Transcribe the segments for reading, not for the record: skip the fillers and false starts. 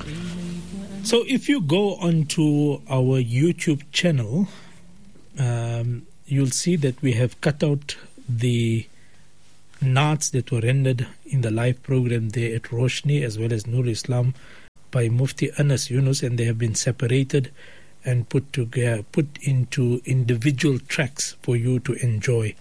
So if you go onto our YouTube channel, you'll see that we have cut out the naats that were rendered in the live program there at Roshni as well as Nur Islam by Mufti Anas Yunus, and they have been separated and put into individual tracks for you to enjoy.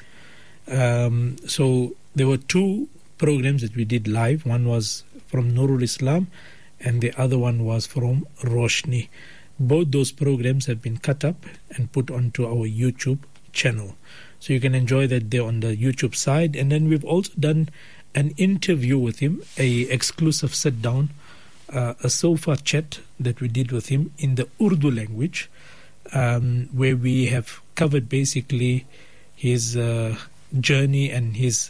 So there were two programs that we did live. One was from Nurul Islam and the other one was from Roshni. Both those programs have been cut up and put onto our YouTube channel. So you can enjoy that there on the YouTube side. And then we've also done an interview with him, a exclusive sit-down, a sofa chat that we did with him in the Urdu language, where we have covered basically his journey and his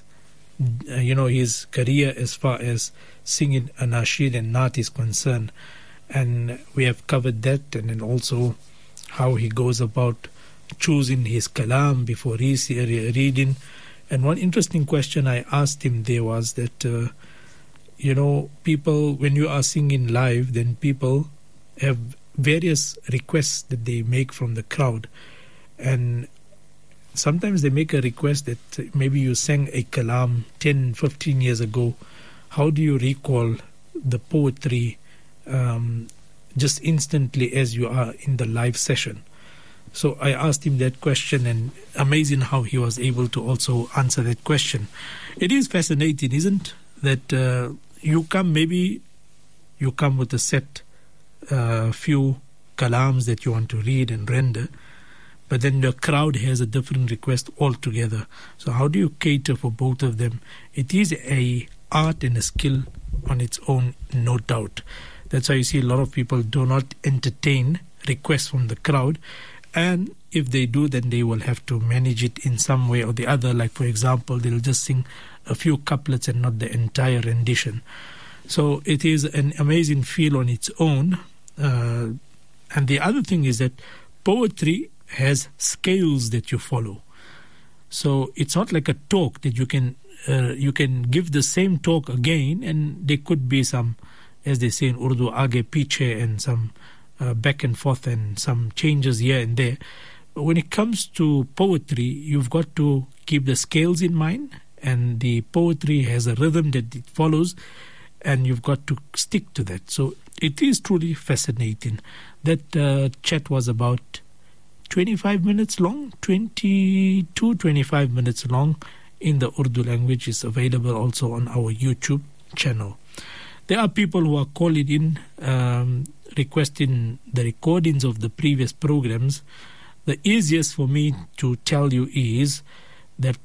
his career as far as singing anashid and naat is concerned. And we have covered that, and then also how he goes about choosing his kalam before reading. And one interesting question I asked him there was that, people, when you are singing live, then people have various requests that they make from the crowd. And sometimes they make a request that maybe you sang a kalam 10, 15 years ago. How do you recall the poetry just instantly as you are in the live session? So I asked him that question, and amazing how he was able to also answer that question. It is fascinating, isn't it? That you come with a set few kalams that you want to read and render, but then the crowd has a different request altogether. So how do you cater for both of them? It is a art and a skill on its own, no doubt. That's why you see a lot of people do not entertain requests from the crowd. And if they do, then they will have to manage it in some way or the other. Like, for example, they'll just sing a few couplets and not the entire rendition. So it is an amazing feel on its own. And the other thing is that poetry has scales that you follow. So it's not like a talk that you can give the same talk again, and there could be some, as they say in Urdu, aage piche, and some back and forth and some changes here and there. But when it comes to poetry, you've got to keep the scales in mind, and the poetry has a rhythm that it follows, and you've got to stick to that. So it is truly fascinating. That chat was about 25 minutes long, 25 minutes long in the Urdu language. Is available also on our YouTube channel. There are people who are calling in requesting the recordings of the previous programs. The easiest for me to tell you is that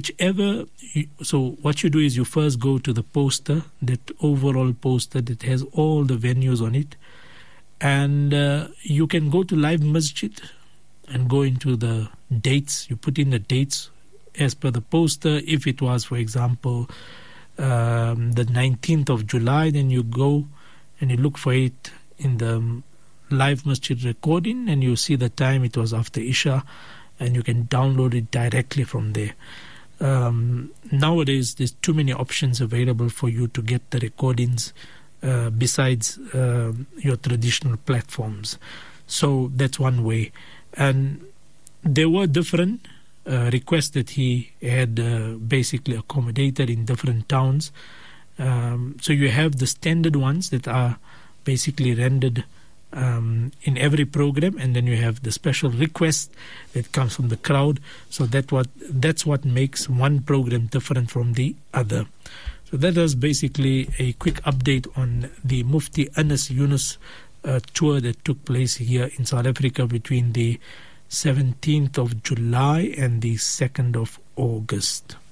so what you do is you first go to the poster, that overall poster that has all the venues on it, and you can go to Live Masjid and go into the dates. You put in the dates as per the poster. If it was, for example, the 19th of July, then you go and you look for it in the Live Masjid recording, and you see the time. It was after Isha, and you can download it directly from there. Nowadays, there's too many options available for you to get the recordings besides your traditional platforms. So that's one way. And there were different requests that he had basically accommodated in different towns. So you have the standard ones that are basically rendered in every program, and then you have the special request that comes from the crowd. So that's what makes one program different from the other. So that was basically a quick update on the Mufti Anas Yunus tour that took place here in South Africa between the 17th of July and the 2nd of August.